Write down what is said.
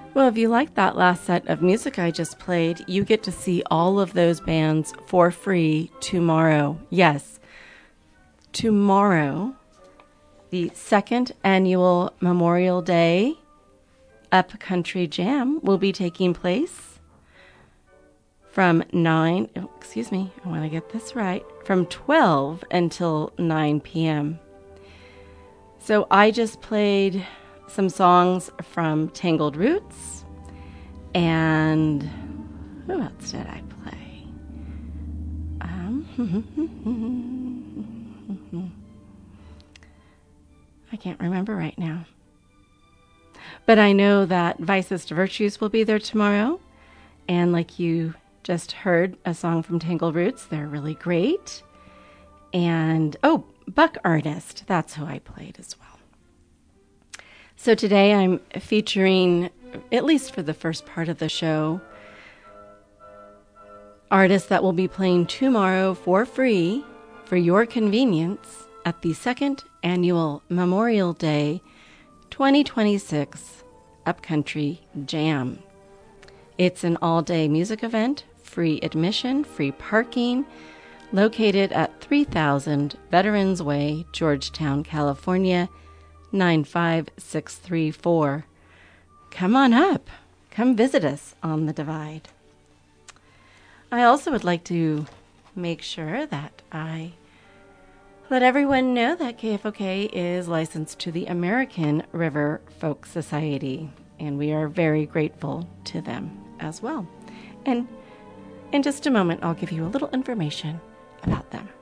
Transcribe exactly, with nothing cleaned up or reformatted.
Well, if you like that last set of music I just played, you get to see all of those bands for free tomorrow. Yes, tomorrow, the second annual Memorial Day Upcountry Jam will be taking place from nine, oh, excuse me, I want to get this right, from twelve until nine p.m. So I just played some songs from Tangled Roots, and who else did I play? Um, I can't remember right now. But I know that Vices to Virtues will be there tomorrow, and like you just heard a song from Tangled Roots, they're really great. And, oh, Buck Ernest, that's who I played as well. So today I'm featuring, at least for the first part of the show, artists that will be playing tomorrow for free for your convenience at the second annual Memorial Day twenty twenty-six Upcountry Jam. It's an all-day music event, free admission, free parking, located at three thousand Veterans Way, Georgetown, California, nine five six three four. Come on up. Come visit us on the Divide. I also would like to make sure that I let everyone know that K F O K is licensed to the American River Folk Society, and we are very grateful to them as well. And in just a moment, I'll give you a little information about them.